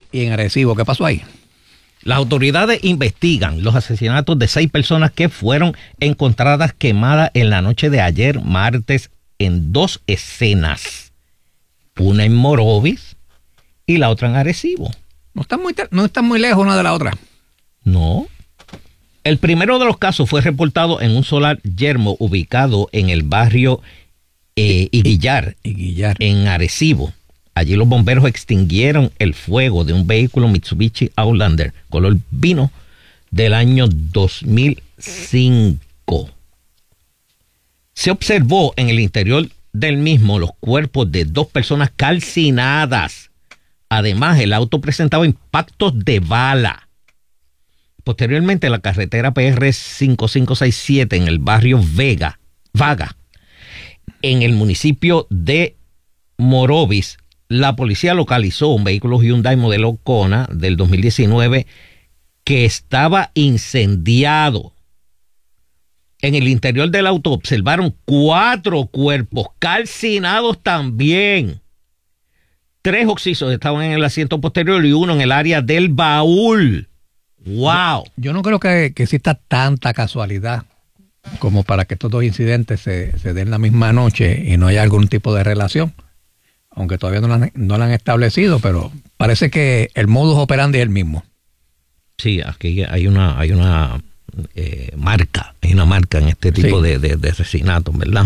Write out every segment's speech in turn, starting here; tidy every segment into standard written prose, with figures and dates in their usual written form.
Y en Arecibo, ¿qué pasó ahí? Las autoridades investigan los asesinatos de 6 personas que fueron encontradas quemadas en la noche de ayer, martes, en 2 escenas. Una en Morovis y la otra en Arecibo. No están muy lejos una de la otra. No. El primero de los casos fue reportado en un solar yermo ubicado en el barrio Iguillar, en Arecibo. Allí los bomberos extinguieron el fuego de un vehículo Mitsubishi Outlander color vino del año 2005. Se observó en el interior del mismo los cuerpos de 2 personas calcinadas. Además, el auto presentaba impactos de bala. Posteriormente, la carretera PR 5567 en el barrio Vaga, en el municipio de Morovis, la policía localizó un vehículo Hyundai modelo Kona del 2019 que estaba incendiado. En el interior del auto observaron 4 cuerpos calcinados también. 3 occisos estaban en el asiento posterior y 1 en el área del baúl. ¡Wow! Yo no creo que exista tanta casualidad como para que estos 2 incidentes se den la misma noche y no haya algún tipo de relación. Aunque todavía no la han establecido, pero parece que el modus operandi es el mismo. Sí, aquí hay una marca en este tipo de asesinatos, ¿verdad?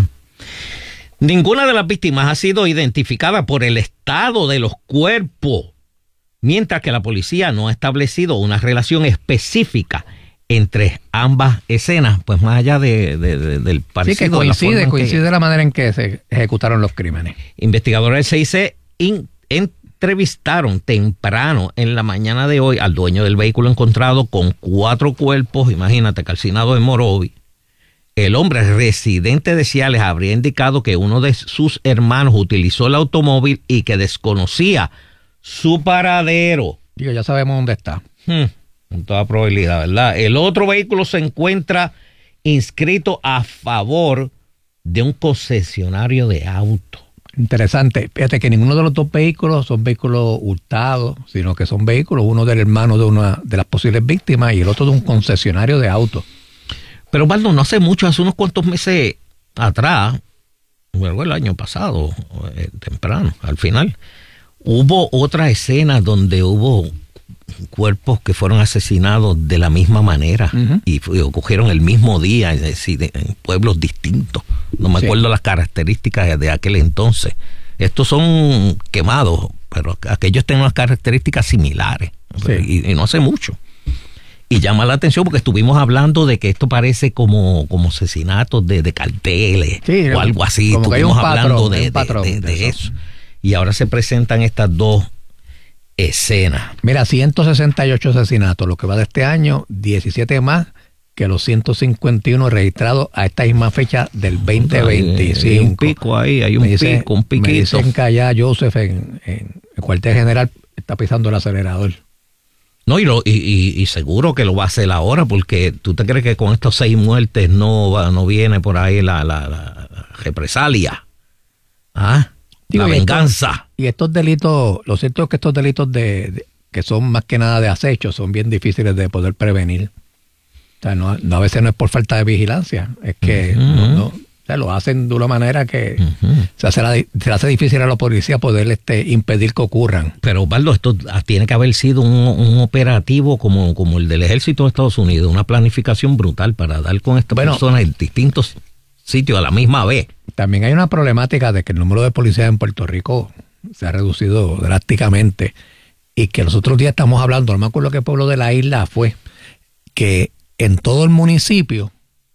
Ninguna de las víctimas ha sido identificada por el estado de los cuerpos, mientras que la policía no ha establecido una relación específica entre ambas escenas, pues más allá del parecido. Sí, que coincide la manera en que se ejecutaron los crímenes. Investigadores del CIC entrevistaron temprano en la mañana de hoy al dueño del vehículo encontrado con 4 cuerpos, imagínate, calcinados en Morovis. El hombre residente de Ciales habría indicado que uno de sus hermanos utilizó el automóvil y que desconocía su paradero. Digo, ya sabemos dónde está. Con toda probabilidad, ¿verdad? El otro vehículo se encuentra inscrito a favor de un concesionario de autos. Interesante. Fíjate que ninguno de los 2 vehículos son vehículos hurtados, sino que son vehículos, uno del hermano de una de las posibles víctimas y el otro de un concesionario de autos. Pero, Baldo, no hace mucho, hace unos cuantos meses atrás, el año pasado, temprano, al final, hubo otra escena donde hubo cuerpos que fueron asesinados de la misma manera y ocurrieron el mismo día, es decir, en pueblos distintos. No me acuerdo las características de aquel entonces. Estos son quemados, pero aquellos tienen unas características similares y no hace mucho. Y llama la atención porque estuvimos hablando de que esto parece como asesinatos de carteles o algo así. Estuvimos hablando de eso. Y ahora se presentan estas 2 escenas. Mira, 168 asesinatos, lo que va de este año, 17 más que los 151 registrados a esta misma fecha del 2025. Hay un pico ahí, hay un piquito. Me dicen que allá Joseph en el cuartel general está pisando el acelerador. No, y seguro que lo va a hacer ahora, porque tú te crees que con estos 6 muertes no viene por ahí la represalia. La venganza. Y estos delitos, lo cierto es que estos delitos que son más que nada de acecho, son bien difíciles de poder prevenir. O sea, no a veces no es por falta de vigilancia, es que lo hacen de una manera que se hace difícil a la policía poder impedir que ocurran. Pero, Osvaldo, esto tiene que haber sido un operativo como el del Ejército de Estados Unidos, una planificación brutal para dar con estas personas en distintos sitios a la misma vez. También hay una problemática de que el número de policías en Puerto Rico se ha reducido drásticamente y que los otros días estamos hablando, no me acuerdo qué pueblo de la isla fue, que en todo el municipio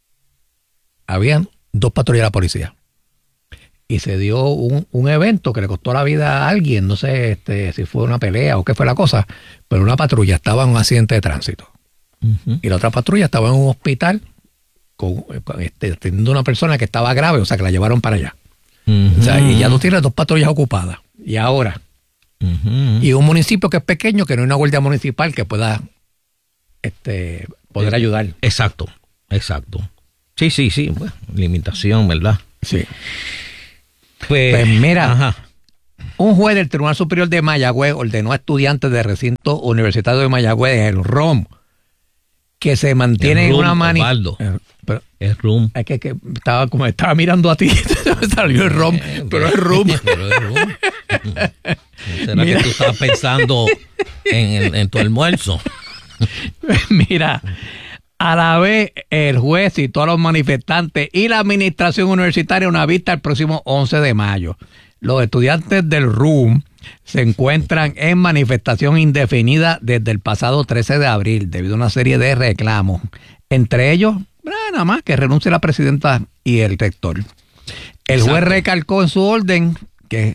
habían 2 patrullas de la policía y se dio un evento que le costó la vida a alguien, no sé si fue una pelea o qué fue la cosa, pero una patrulla estaba en un accidente de tránsito y la otra patrulla estaba en un hospital teniendo una persona que estaba grave, o sea que la llevaron para allá. O sea, y ya tú tienes 2 patrullas ocupadas y ahora y un municipio que es pequeño, que no hay una guardia municipal que pueda poder ayudar. Exacto. Sí, bueno, limitación, ¿verdad? Sí. Pues mira, Un juez del Tribunal Superior de Mayagüez ordenó a estudiantes del recinto universitario de Mayagüez, el ROM, que se mantienen en una manifestación. Es RUM. Es que estaba mirando a ti, me salió el ROM, pero es RUM. Pero es RUM. ¿Será que tú estabas pensando en tu almuerzo? Mira, a la vez el juez citó a los manifestantes y la administración universitaria a una vista el próximo 11 de mayo. Los estudiantes del RUM se encuentran en manifestación indefinida desde el pasado 13 de abril debido a una serie de reclamos. Entre ellos, nada más que renuncie la presidenta y el rector. El juez recalcó en su orden que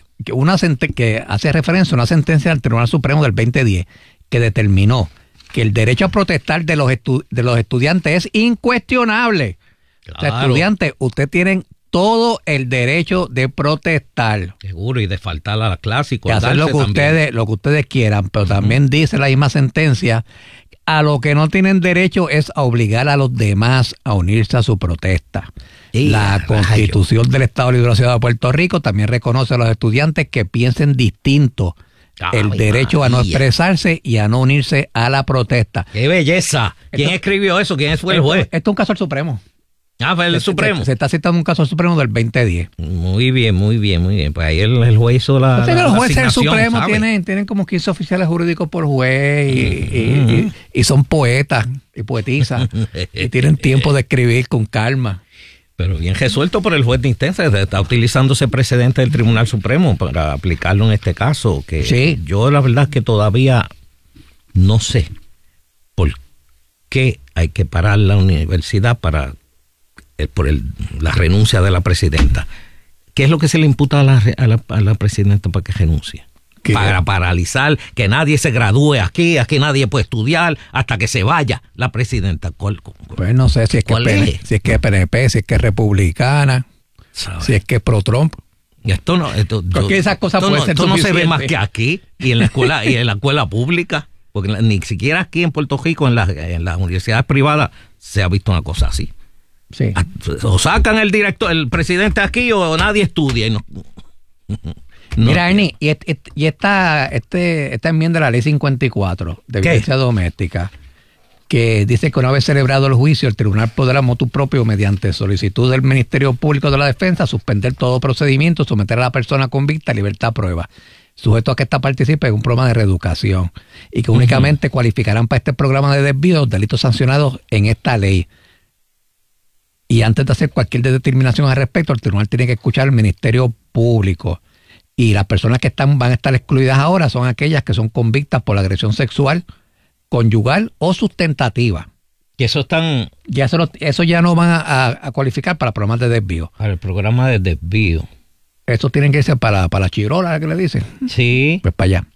hace referencia a una sentencia del Tribunal Supremo del 2010 que determinó que el derecho a protestar de los estudiantes es incuestionable. Claro. O sea, estudiantes, ustedes tienen todo el derecho de protestar. Seguro, y de faltar a la clase y de hacer lo que ustedes quieran, pero también dice la misma sentencia, a lo que no tienen derecho es a obligar a los demás a unirse a su protesta. La Constitución del Estado Libre Asociado de Puerto Rico también reconoce a los estudiantes que piensen distinto el derecho a no expresarse y a no unirse a la protesta. ¡Qué belleza! ¿Quién escribió eso? ¿Quién fue el juez? Esto es un caso al Supremo. Fue el Supremo. Se está citando un caso al Supremo del 2010. Muy bien. Pues ahí el juez hizo la los jueces del Supremo ¿sabes? tienen como 15 oficiales jurídicos por juez y son poetas y poetizas y tienen tiempo de escribir con calma. Pero bien resuelto por el juez de instancia. Está utilizando ese precedente del Tribunal Supremo para aplicarlo en este caso. Que sí. Yo la verdad es que todavía no sé por qué hay que parar la universidad por la renuncia de la presidenta. ¿Qué es lo que se le imputa a la presidenta para que renuncie? Para paralizar, que nadie se gradúe aquí nadie puede estudiar hasta que se vaya la presidenta. Pues no sé si es que si es que es PNP, si es que es republicana, ¿sabes? Si es que es pro Trump. Y esto no, porque esas cosas pueden ser esto no se ve más que aquí y en la escuela pública, porque ni siquiera aquí en Puerto Rico en las universidades privadas se ha visto una cosa así. Sí. O sacan el presidente aquí o nadie estudia. Mira, Ernie, y esta enmienda de la ley 54 de violencia doméstica, que dice que una vez celebrado el juicio, el tribunal podrá motu propio, mediante solicitud del Ministerio Público de la Defensa, suspender todo procedimiento, someter a la persona convicta a libertad a prueba, sujeto a que ésta participe en un programa de reeducación, y que únicamente cualificarán para este programa de desvío los delitos sancionados en esta ley. Y antes de hacer cualquier determinación al respecto, el tribunal tiene que escuchar al Ministerio Público. Y las personas que van a estar excluidas ahora son aquellas que son convictas por agresión sexual, conyugal o sustentativa. Y eso están... Eso ya no van a cualificar para programas de desvío. Para el programa de desvío. Eso tienen que ser para la chirola, que le dicen. Sí. Pues para allá.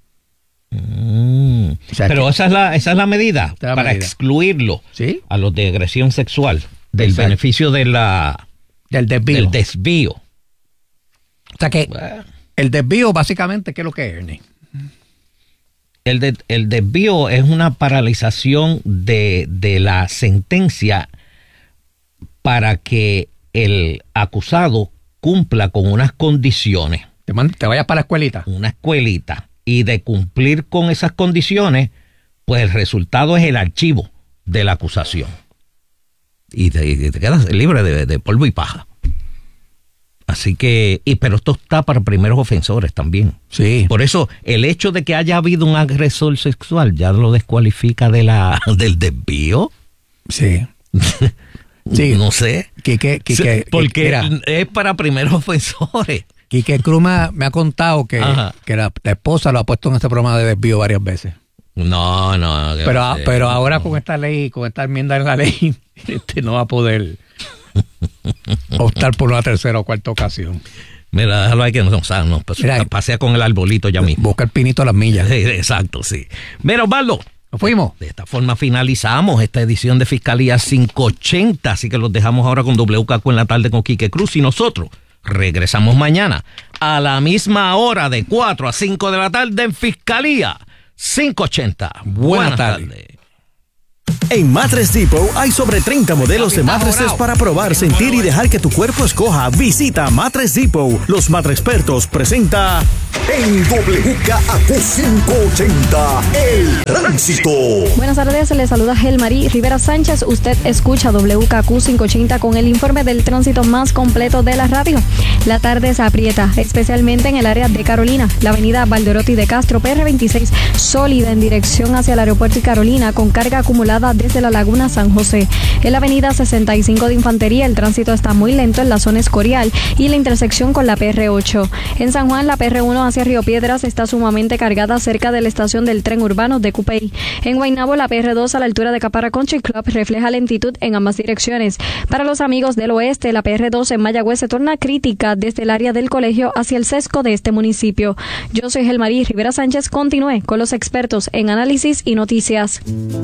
O sea, pero esa es la medida para excluirlo, ¿sí? A los de agresión sexual del beneficio del desvío. O sea que el desvío básicamente, ¿qué es lo que es, Ernie? El desvío es una paralización de la sentencia para que el acusado cumpla con unas condiciones. Te vayas para la escuelita. Una escuelita. Y de cumplir con esas condiciones, pues el resultado es el archivo de la acusación. Y te quedas libre de polvo y paja. Así que, pero esto está para primeros ofensores también. Sí. Por eso, el hecho de que haya habido un agresor sexual ya lo descualifica del desvío. Sí. Sí. No sé. Porque es para primeros ofensores. Quique Cruz me ha contado que la esposa lo ha puesto en este programa de desvío varias veces. No. Pero ahora con esta ley, con esta enmienda en la ley, no va a poder optar por una tercera o cuarta ocasión. Mira, déjalo ahí que no pasea con el arbolito ya mismo. Busca el pinito a las millas. Exacto, sí. Mira, Osvaldo. ¿Nos fuimos? De esta forma finalizamos esta edición de Fiscalía 580, así que los dejamos ahora con WKQ en la tarde con Quique Cruz y nosotros regresamos mañana a la misma hora de 4 a 5 de la tarde en Fiscalía 580. Buenas tardes. En Mattress Depot hay sobre 30 modelos de mattresses para probar, sentir y dejar que tu cuerpo escoja. Visita Mattress Depot. Los Mattrexpertos presenta en WKAQ 580 El Tránsito. Buenas tardes, le saluda Gelmarí Rivera Sánchez. Usted escucha WKAQ 580 con el informe del tránsito más completo de la radio. La tarde se aprieta, especialmente en el área de Carolina. La avenida Valderotti de Castro, PR26, sólida en dirección hacia el aeropuerto y Carolina, con carga acumulada desde la Laguna San José. En la avenida 65 de Infantería, el tránsito está muy lento en la zona Escorial y la intersección con la PR8. En San Juan, la PR1 hacia Río Piedras está sumamente cargada cerca de la estación del tren urbano de Cupey. En Guaynabo, la PR2 a la altura de Caparra Country Club refleja lentitud en ambas direcciones. Para los amigos del oeste, la PR2 en Mayagüez se torna crítica desde el área del colegio hacia el sesco de este municipio. Yo soy Gelmarí Rivera Sánchez. Continúe con los expertos en análisis y noticias.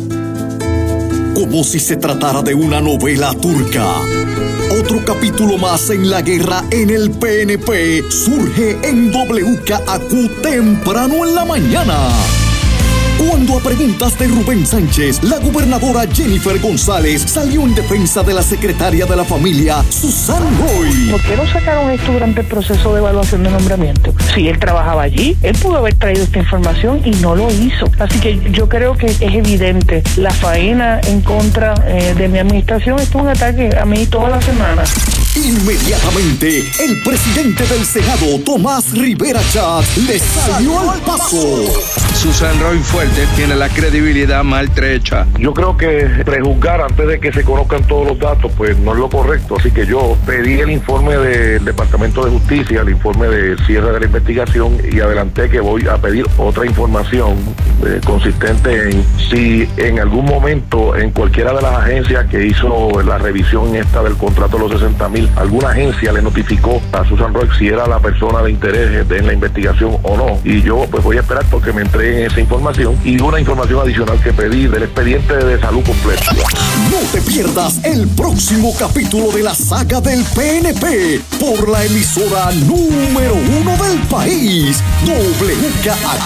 Como si se tratara de una novela turca. Otro capítulo más en la guerra en el PNP surge en WKAQ temprano en la mañana. Cuando a preguntas de Rubén Sánchez, la gobernadora Jennifer González salió en defensa de la secretaria de la familia, Susan Roy. ¿Por qué no sacaron esto durante el proceso de evaluación de nombramiento? Si él trabajaba allí, él pudo haber traído esta información y no lo hizo. Así que yo creo que es evidente, la faena en contra de mi administración es un ataque a mí toda la semana. Inmediatamente, el presidente del Senado, Tomás Rivera Chatz, le salió al paso. Susan Roy Fuerte tiene la credibilidad maltrecha. Yo creo que prejuzgar antes de que se conozcan todos los datos, pues no es lo correcto. Así que yo pedí el informe del Departamento de Justicia, el informe de cierre de la investigación, y adelanté que voy a pedir otra información consistente en si en algún momento en cualquiera de las agencias que hizo la revisión esta del contrato de los 60,000, alguna agencia le notificó a Susan Roy si era la persona de interés en la investigación o no. Y yo pues voy a esperar porque me entreguen esa información y una información adicional que pedí del expediente de salud completo. No te pierdas el próximo capítulo de la saga del PNP por la emisora número 1 del país, WKAQ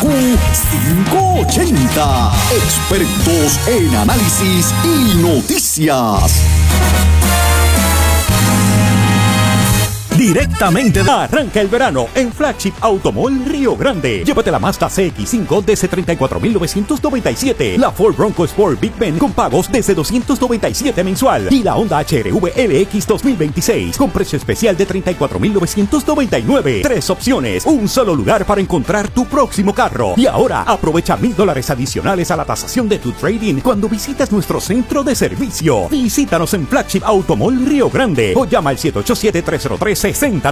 580. Expertos en análisis y noticias. Directamente arranca el verano en Flagship Automall Río Grande. Llévate la Mazda CX-5 desde $34,997, la Ford Bronco Sport Big Ben con pagos desde $297 mensual y la Honda HR-V LX 2026 con precio especial de $34,999. 3 opciones, un solo lugar para encontrar tu próximo carro. Y ahora aprovecha $1,000 adicionales a la tasación de tu trading cuando visitas nuestro centro de servicio. Visítanos en Flagship Automall Río Grande o llama al 787-303-6013.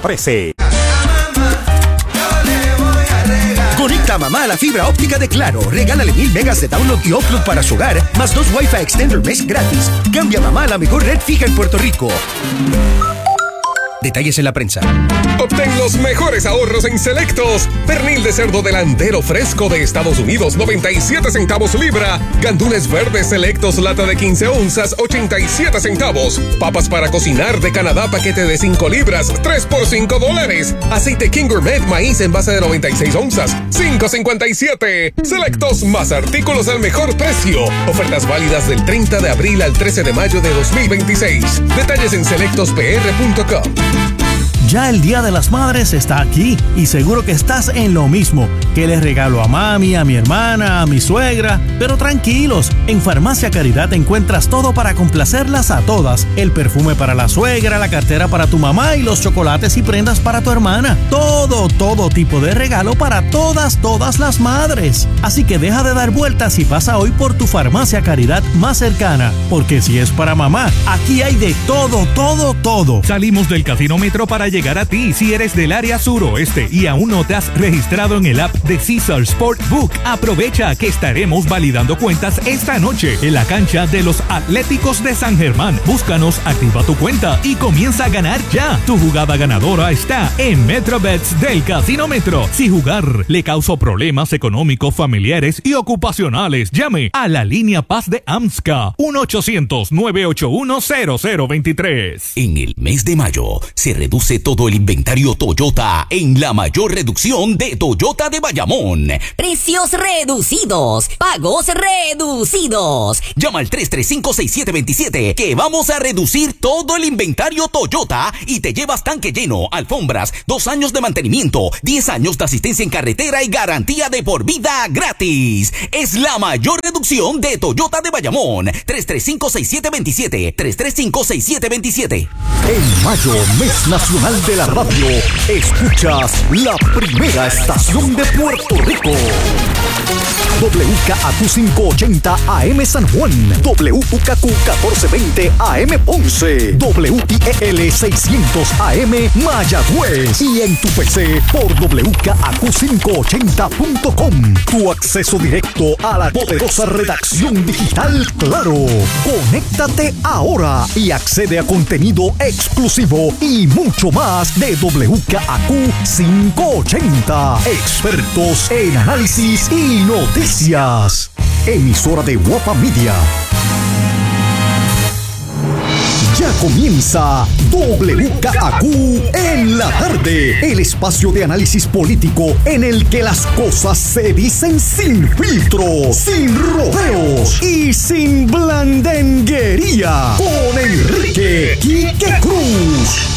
Conecta a mamá a la fibra óptica de Claro. Regálale 1000 megas de download y upload para su hogar, más 2 Wi-Fi Extender Mesh gratis. Cambia a mamá a la mejor red fija en Puerto Rico. Detalles en la prensa. Obtén los mejores ahorros en Selectos. Pernil de cerdo delantero fresco de Estados Unidos, 97 centavos libra. Gandules verdes selectos, lata de 15 onzas, 87 centavos. Papas para cocinar de Canadá, paquete de 5 libras, 3 por $5. Aceite King Gourmet, maíz en base de 96 onzas, $5.57. Selectos, más artículos al mejor precio. Ofertas válidas del 30 de abril al 13 de mayo de 2026. Detalles en selectospr.com. Ya el Día de las Madres está aquí y seguro que estás en lo mismo. ¿Qué les regalo a mami, a mi hermana, a mi suegra? Pero tranquilos, en Farmacia Caridad encuentras todo para complacerlas a todas. El perfume para la suegra, la cartera para tu mamá y los chocolates y prendas para tu hermana. Todo tipo de regalo para todas las madres. Así que deja de dar vueltas y pasa hoy por tu Farmacia Caridad más cercana. Porque si es para mamá, aquí hay de todo. Salimos del Casinómetro para llegar a ti si eres del área suroeste y aún no te has registrado en el app de Caesar Sportbook. Aprovecha que estaremos validando cuentas esta noche en la cancha de los Atléticos de San Germán. Búscanos, activa tu cuenta y comienza a ganar ya. Tu jugada ganadora está en MetroBets del Casinómetro. Si jugar le causó problemas económicos, familiares y ocupacionales, llame a la línea Paz de AMSCA 1-800-981-0023. En el mes de mayo se reduce todo el inventario Toyota en la mayor reducción de Toyota de Bayamón. Precios reducidos, pagos reducidos. Llama al 335-6727 que vamos a reducir todo el inventario Toyota y te llevas tanque lleno, alfombras, 2 años de mantenimiento, 10 años de asistencia en carretera y garantía de por vida gratis. Es la mayor reducción de Toyota de Bayamón. 335-6727. 335-6727. En mayo, mes nacional de la radio, escuchas la primera estación de Puerto Rico. WKAQ 580 AM San Juan, WKQ 1420 AM Ponce, WIEL 600 AM Mayagüez y en tu PC por WKAQ580.com. Tu acceso directo a la poderosa redacción digital Claro. Conéctate ahora y accede a contenido exclusivo y mucho más de WKAQ 580. Expertos en análisis y noticias. Emisora de Guapa Media. Ya comienza WKAQ en la tarde, el espacio de análisis político en el que las cosas se dicen sin filtros, sin rodeos y sin blandenguería. Con Enrique Quique Cruz.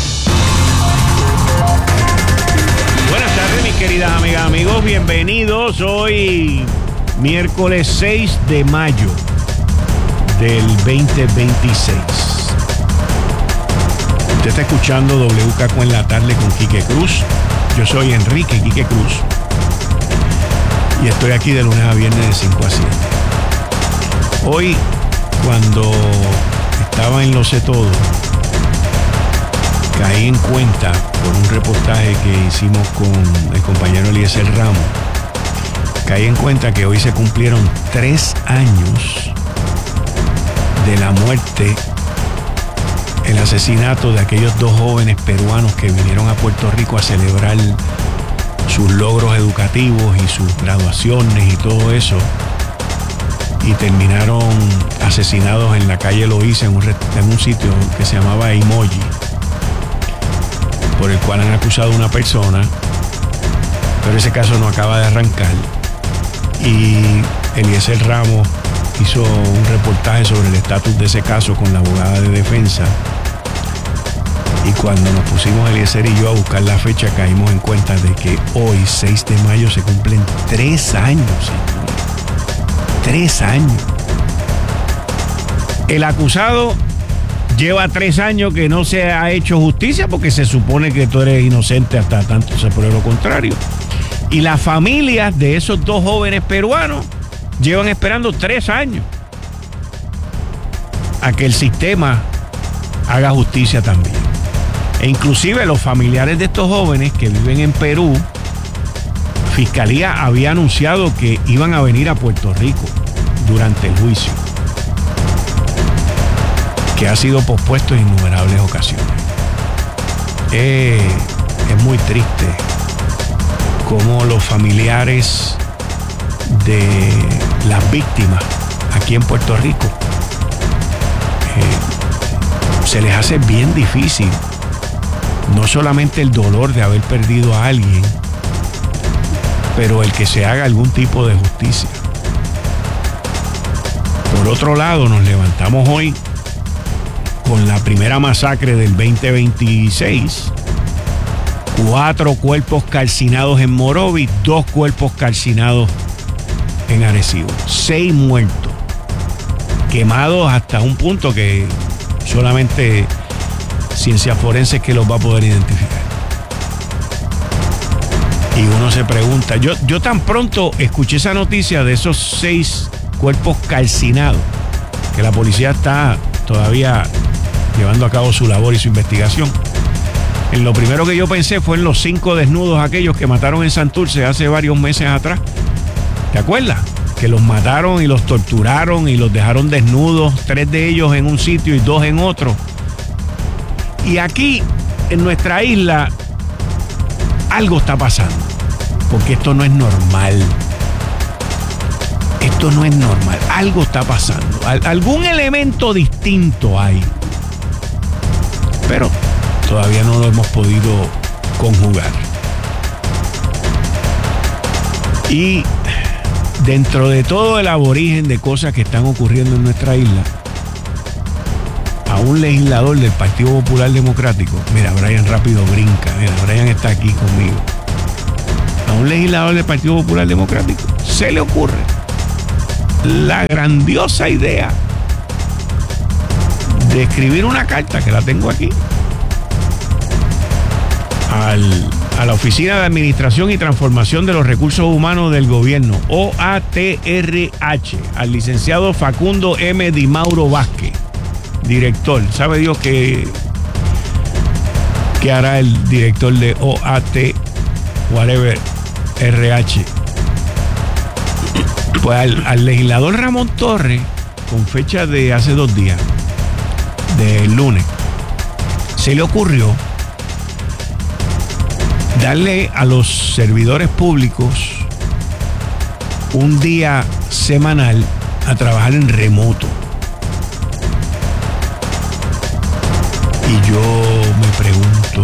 Buenas tardes, mis queridas amigas, amigos, bienvenidos. Hoy miércoles 6 de mayo del 2026. Usted está escuchando WKAQ en la tarde con Quique Cruz. Yo soy Enrique Quique Cruz y estoy aquí de lunes a viernes de 5 a 7. Hoy, cuando estaba en Lo Sé Todo, caí en cuenta por un reportaje que hicimos con el compañero Eliezer Ramos. Caí en cuenta que hoy se cumplieron 3 años de la muerte, el asesinato de aquellos 2 jóvenes peruanos que vinieron a Puerto Rico a celebrar sus logros educativos y sus graduaciones y todo eso, y terminaron asesinados en la calle Loíza, en un sitio que se llamaba Emoji, por el cual han acusado a una persona, pero ese caso no acaba de arrancar. Y Eliezer Ramos hizo un reportaje sobre el estatus de ese caso con la abogada de defensa. Y cuando nos pusimos Eliezer y yo a buscar la fecha, caímos en cuenta de que hoy, 6 de mayo, se cumplen 3 años, señores. 3 años. El acusado lleva 3 años que no se ha hecho justicia porque se supone que tú eres inocente hasta tanto se pruebe lo contrario. Y las familias de esos 2 jóvenes peruanos llevan esperando 3 años a que el sistema haga justicia también. E inclusive los familiares de estos jóvenes que viven en Perú, Fiscalía había anunciado que iban a venir a Puerto Rico durante el juicio, que ha sido pospuesto en innumerables ocasiones. Es muy triste cómo los familiares de las víctimas aquí en Puerto Rico se les hace bien difícil no solamente el dolor de haber perdido a alguien, pero el que se haga algún tipo de justicia. Por otro lado, nos levantamos hoy con la primera masacre del 2026. 4 cuerpos calcinados en Morovis, 2 cuerpos calcinados en Arecibo. 6 muertos, quemados hasta un punto que solamente ciencia forense que los va a poder identificar. Y uno se pregunta, yo tan pronto escuché esa noticia de esos 6 cuerpos calcinados, que la policía está todavía llevando a cabo su labor y su investigación. En lo primero que yo pensé fue en los 5 desnudos aquellos que mataron en Santurce hace varios meses atrás. ¿Te acuerdas? Que los mataron y los torturaron y los dejaron desnudos, 3 de ellos en un sitio y 2 en otro. Y aquí, en nuestra isla, algo está pasando, porque esto no es normal. Esto no es normal, algo está pasando. Algún elemento distinto hay. Pero todavía no lo hemos podido conjugar. Y dentro de todo el aborigen de cosas que están ocurriendo en nuestra isla, a un legislador del Partido Popular Democrático, mira, Brian rápido brinca, mira, Brian está aquí conmigo. A un legislador del Partido Popular Democrático se le ocurre la grandiosa idea de escribir una carta, que la tengo aquí, a la Oficina de Administración y Transformación de los Recursos Humanos del Gobierno, OATRH, al licenciado Facundo M. Di Mauro Vázquez, director. ¿Sabe Dios qué hará el director de OAT, whatever, RH? Pues al legislador Ramón Torres, con fecha de hace 2 días, del lunes, se le ocurrió darle a los servidores públicos un día semanal a trabajar en remoto. Y yo me pregunto,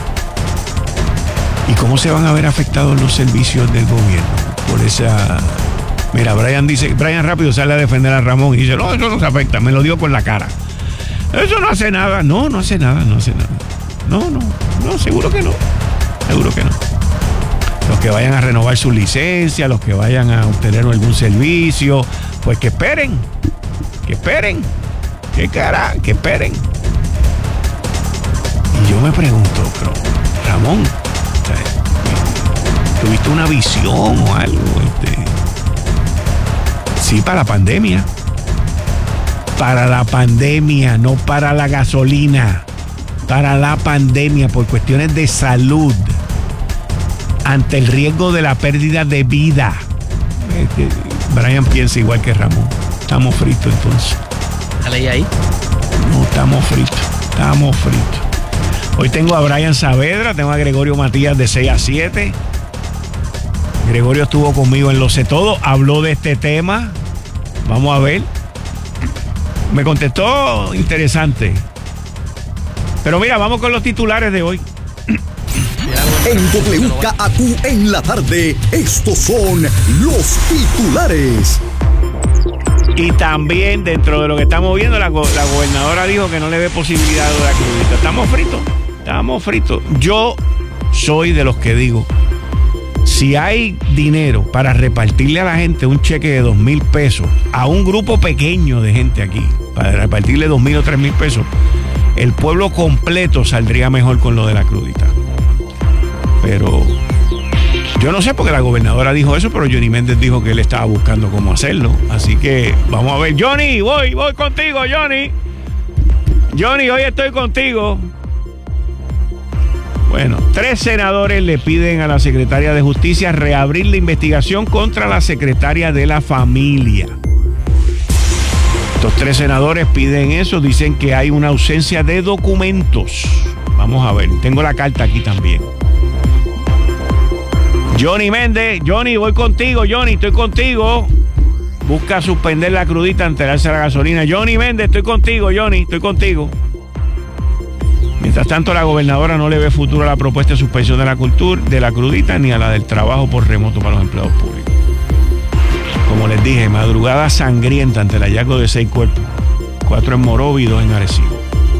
¿y cómo se van a ver afectados los servicios del gobierno por esa? Mira, Brian dice, Brian rápido sale a defender a Ramón y dice, no, eso no se afecta, me lo dio con la cara. Eso no hace nada. No hace nada. No, seguro que no. Seguro que no. Los que vayan a renovar su licencia, los que vayan a obtener algún servicio, pues que esperen. Que esperen. Que esperen. Y yo me pregunto, pero Ramón, ¿tuviste una visión o algo? Sí, para la pandemia. Para la pandemia, no para la gasolina. Para la pandemia, por cuestiones de salud, ante el riesgo de la pérdida de vida. Brian piensa igual que Ramón. Estamos fritos entonces. Dale ahí. No, estamos fritos. Hoy tengo a Brian Saavedra, tengo a Gregorio Matías de 6 a 7. Gregorio estuvo conmigo en Lo Sé Todo, habló de este tema. Vamos a ver. Me contestó interesante. Pero mira, vamos con los titulares de hoy. En WKAQ en la tarde, estos son los titulares. Y también dentro de lo que estamos viendo, la gobernadora dijo que no le ve posibilidad de la crudita. Estamos fritos. Yo soy de los que digo, si hay dinero para repartirle a la gente un cheque de 2,000 pesos, a un grupo pequeño de gente aquí, para repartirle 2,000 o 3,000 pesos, el pueblo completo saldría mejor con lo de la crudita. Pero yo no sé, porque la gobernadora dijo eso, pero Johnny Méndez dijo que él estaba buscando cómo hacerlo. Así que vamos a ver. Johnny, voy contigo, Johnny. Johnny, hoy estoy contigo. Bueno, 3 senadores le piden a la secretaria de Justicia reabrir la investigación contra la secretaria de la Familia. Estos 3 senadores piden eso, dicen que hay una ausencia de documentos. Vamos a ver, tengo la carta aquí también. Johnny Méndez, Johnny, voy contigo, Johnny, estoy contigo. Busca suspender la crudita ante el alza de la gasolina. Johnny Méndez, estoy contigo, Johnny, estoy contigo. Mientras tanto, la gobernadora no le ve futuro a la propuesta de suspensión de la crudita ni a la del trabajo por remoto para los empleados públicos. Como les dije, madrugada sangrienta ante el hallazgo de 6 cuerpos, 4 en Morovi y 2 en Arecibo.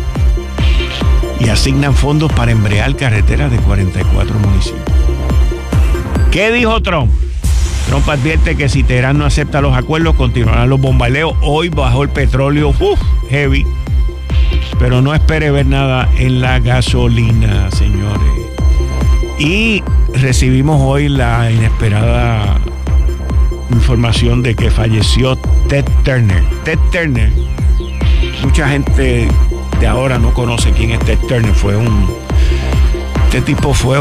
Y asignan fondos para embrear carreteras de 44 municipios. ¿Qué dijo Trump? Trump advierte que si Teherán no acepta los acuerdos, continuarán los bombardeos. Hoy bajó el petróleo, heavy. Pero no espere ver nada en la gasolina, señores. Y recibimos hoy la inesperada información de que falleció Ted Turner. Ted Turner, mucha gente de ahora no conoce quién es Ted Turner. Este tipo fue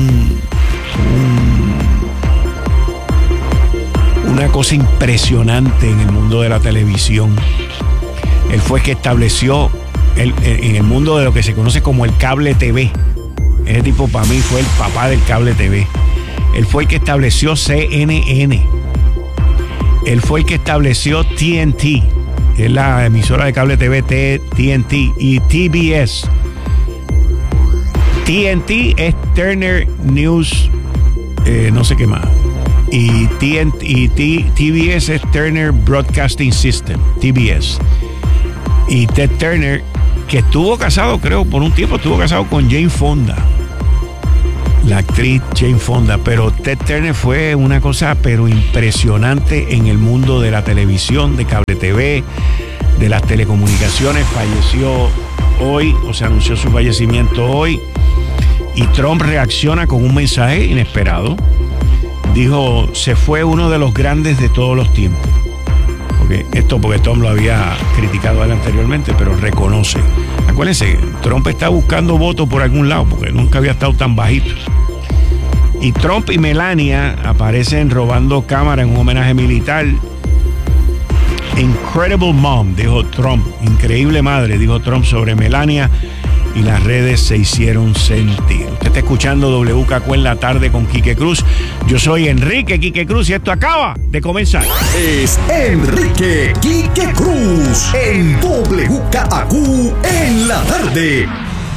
una cosa impresionante en el mundo de la televisión. Él fue el que estableció en el mundo de lo que se conoce como el cable TV. Ese tipo para mí fue el papá del cable TV. Él fue el que estableció CNN. Él fue el que estableció TNT, es la emisora de cable TV TNT, y TBS. TNT es Turner News, no sé qué más. Y TBS es Turner Broadcasting System, TBS. Y Ted Turner, que estuvo casado, creo, por un tiempo, estuvo casado con Jane Fonda, la actriz Jane Fonda. Pero Ted Turner fue una cosa pero impresionante en el mundo de la televisión, de cable TV, de las telecomunicaciones. Falleció hoy, o se anunció su fallecimiento hoy, y Trump reacciona con un mensaje inesperado. Dijo, se fue uno de los grandes de todos los tiempos. Porque Trump lo había criticado a él anteriormente, pero reconoce. Acuérdense, Trump está buscando votos por algún lado, porque nunca había estado tan bajito. Y Trump y Melania aparecen robando cámara en un homenaje militar. Incredible mom, dijo Trump. Increíble madre, dijo Trump sobre Melania. Y las redes se hicieron sentir. Usted está escuchando WKQ en la tarde con Quique Cruz. Yo soy Enrique Quique Cruz y esto acaba de comenzar. Es Enrique Quique Cruz en WKQ en la tarde.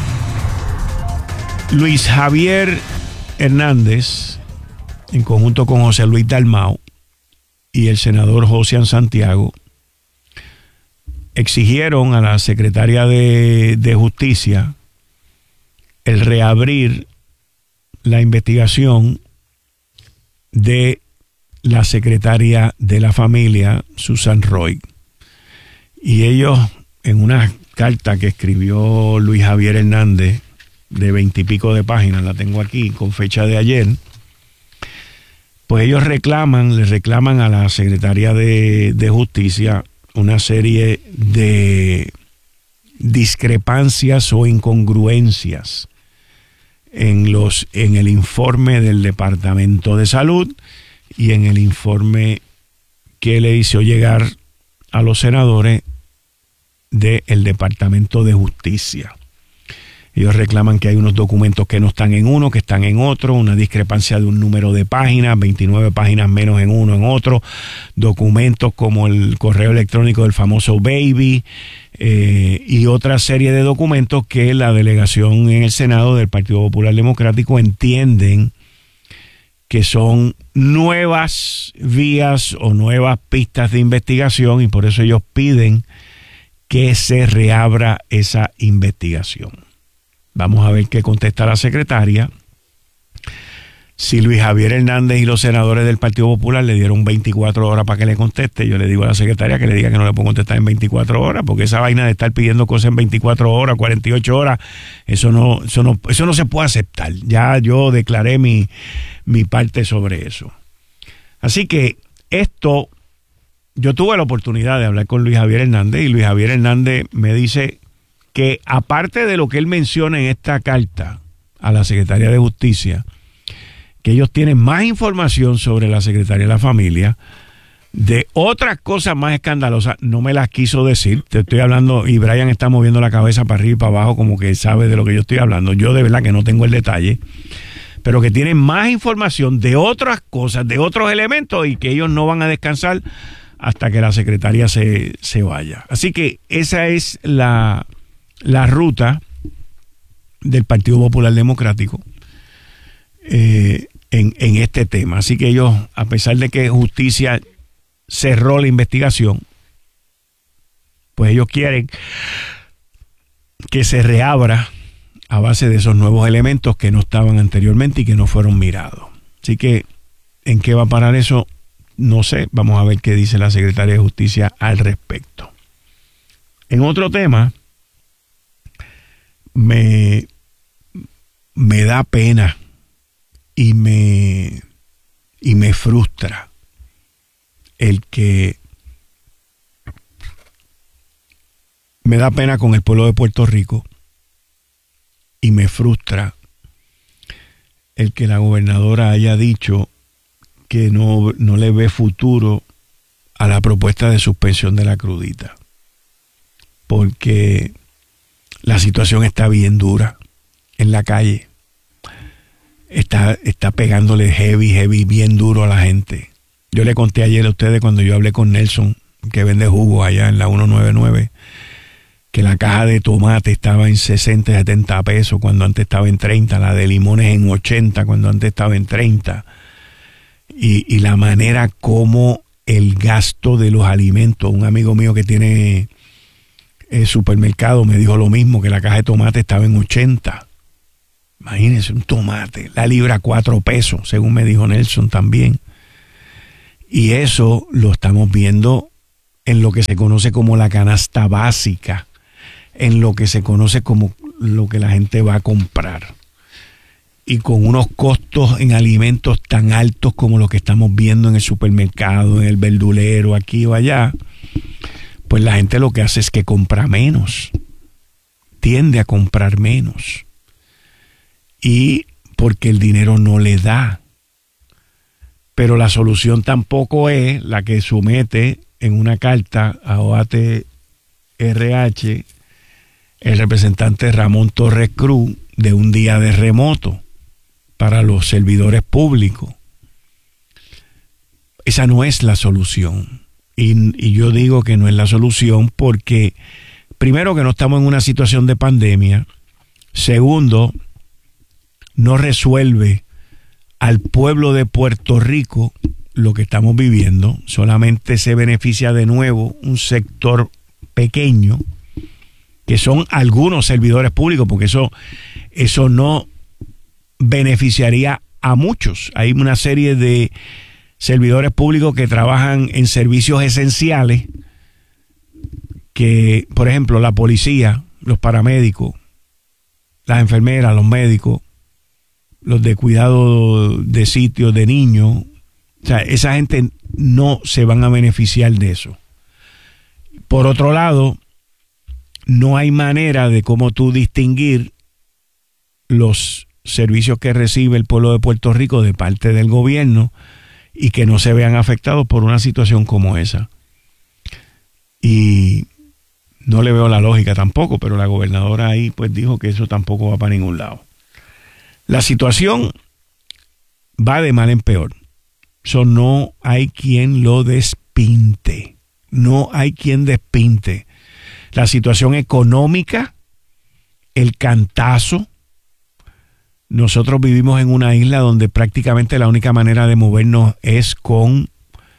Luis Javier Hernández, en conjunto con José Luis Dalmau y el senador Josian Santiago, exigieron a la secretaria de Justicia el reabrir la investigación de la secretaria de la familia, Susan Roy. Y ellos, en una carta que escribió Luis Javier Hernández, de 20 y pico de páginas, la tengo aquí, con fecha de ayer, pues ellos le reclaman a la secretaria de Justicia una serie de discrepancias o incongruencias en el informe del Departamento de Salud y en el informe que le hizo llegar a los senadores del Departamento de Justicia. Ellos reclaman que hay unos documentos que no están en uno, que están en otro, una discrepancia de un número de páginas, 29 páginas menos en uno, en otro, documentos como el correo electrónico del famoso Baby, y otra serie de documentos que la delegación en el Senado del Partido Popular Democrático entienden que son nuevas vías o nuevas pistas de investigación, y por eso ellos piden que se reabra esa investigación. Vamos a ver qué contesta la secretaria. Si Luis Javier Hernández y los senadores del Partido Popular le dieron 24 horas para que le conteste, yo le digo a la secretaria que le diga que no le puedo contestar en 24 horas, porque esa vaina de estar pidiendo cosas en 24 horas, 48 horas, eso no se puede aceptar. Ya yo declaré mi parte sobre eso. Así que yo tuve la oportunidad de hablar con Luis Javier Hernández, y Luis Javier Hernández me dice que aparte de lo que él menciona en esta carta a la Secretaría de Justicia, que ellos tienen más información sobre la Secretaría de la Familia, de otras cosas más escandalosas, no me las quiso decir. Te estoy hablando, y Brian está moviendo la cabeza para arriba y para abajo como que sabe de lo que yo estoy hablando. Yo de verdad que no tengo el detalle, pero que tienen más información de otras cosas, de otros elementos, y que ellos no van a descansar hasta que la secretaria se vaya. Así que esa es la ruta del Partido Popular Democrático en este tema. Así que ellos, a pesar de que Justicia cerró la investigación, pues ellos quieren que se reabra a base de esos nuevos elementos que no estaban anteriormente y que no fueron mirados. Así que, ¿en qué va a parar eso? No sé. Vamos a ver qué dice la Secretaría de Justicia al respecto. En otro tema, me da pena y me frustra el que me da pena con el pueblo de Puerto Rico, y me frustra el que la gobernadora haya dicho que no le ve futuro a la propuesta de suspensión de la crudita, porque la situación está bien dura en la calle. Está pegándole heavy, bien duro a la gente. Yo le conté ayer a ustedes, cuando yo hablé con Nelson, que vende jugo allá en la 199, que la caja de tomate estaba en 60, 70 pesos cuando antes estaba en 30, la de limones en 80 cuando antes estaba en 30, y la manera como el gasto de los alimentos, un amigo mío que tiene supermercado me dijo lo mismo, que la caja de tomate estaba en 80. Imagínense un tomate, la libra 4 pesos, según me dijo Nelson también. Y eso lo estamos viendo en lo que se conoce como la canasta básica, en lo que se conoce como lo que la gente va a comprar. Y con unos costos en alimentos tan altos como los que estamos viendo en el supermercado, en el verdulero, aquí o allá, pues la gente lo que hace es que compra menos, tiende a comprar menos. Y porque el dinero no le da. Pero la solución tampoco es la que somete en una carta a OATRH el representante Ramón Torres Cruz de un día de remoto para los servidores públicos. Esa no es la solución. Y yo digo que no es la solución porque, primero, que no estamos en una situación de pandemia. Segundo, no resuelve al pueblo de Puerto Rico lo que estamos viviendo. Solamente se beneficia de nuevo un sector pequeño, que son algunos servidores públicos, porque eso no beneficiaría a muchos. Hay una serie de servidores públicos que trabajan en servicios esenciales, que, por ejemplo, la policía, los paramédicos, las enfermeras, los médicos, los de cuidado de sitios de niños. O sea, esa gente no se van a beneficiar de eso. Por otro lado, no hay manera de cómo tú distinguir los servicios que recibe el pueblo de Puerto Rico de parte del gobierno y que no se vean afectados por una situación como esa. Y no le veo la lógica tampoco, pero la gobernadora ahí pues dijo que eso tampoco va para ningún lado. La situación va de mal en peor. Eso no hay quien lo despinte. No hay quien despinte. La situación económica, el cantazo. Nosotros vivimos en una isla donde prácticamente la única manera de movernos es con